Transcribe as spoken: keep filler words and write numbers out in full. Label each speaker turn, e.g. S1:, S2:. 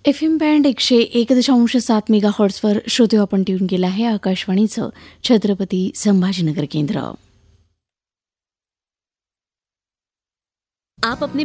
S1: F M band एकशे एक दशांश सात मेगा हॉर्ट्सवर श्रोते आपण ट्यून केलं आहे आकाशवाणीचं छत्रपती संभाजीनगर केंद्र.
S2: आप अपने